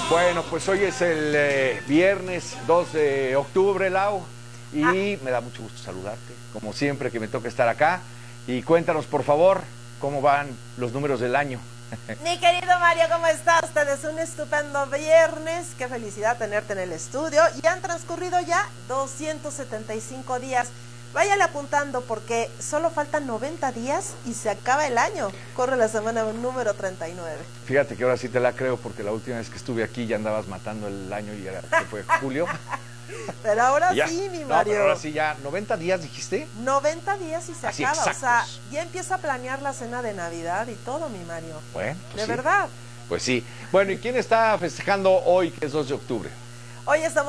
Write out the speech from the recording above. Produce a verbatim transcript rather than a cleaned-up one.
Bueno, pues hoy es el eh, viernes dos de octubre, Lau, y ah. me da mucho gusto saludarte, como siempre que me toca estar acá. Y cuéntanos, por favor, cómo van los números del año. Mi querido Mario, ¿cómo está? Ustedes un estupendo viernes. Qué felicidad tenerte en el estudio. Y han transcurrido ya doscientos setenta y cinco días. Váyale apuntando porque solo faltan noventa días y se acaba el año. Corre la semana número treinta y nueve. Fíjate que ahora sí te la creo porque la última vez que estuve aquí ya andabas matando el año y era, que fue julio. Pero ahora ya. sí, mi No, Mario. pero ahora sí ya, ¿noventa días dijiste? noventa días y se Así, acaba. exactos. O sea, ya empieza a planear la cena de Navidad y todo, mi Mario. Bueno, pues de sí. verdad. Pues sí. Bueno, ¿y quién está festejando hoy, que es dos de octubre? Hoy estamos